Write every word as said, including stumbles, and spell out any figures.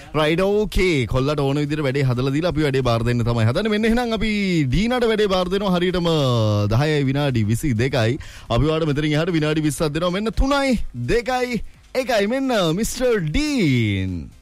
right okay කොල්ලට ඕන විදිහට වැඩේ හදලා දීලා අපි වැඩේ බාර දෙන්න තමයි හදන්නේ. මෙන්න එහෙනම් අපි ඩීනාට වැඩේ බාර දෙනවා හරියටම දහයයි විනාඩි විසි දෙකයි. අපි වාට මෙතනින් එහාට විනාඩි විස්සක් දෙනවා. මෙන්න තුනයි දෙකයි එකයි මෙන්න මිස්ටර් ඩීන්.